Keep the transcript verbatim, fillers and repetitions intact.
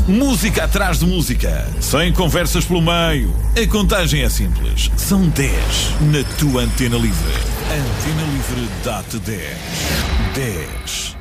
Música atrás de música, sem conversas pelo meio. A contagem é simples. São dez na tua Antena Livre. Antena Livre dá-te dez. dez.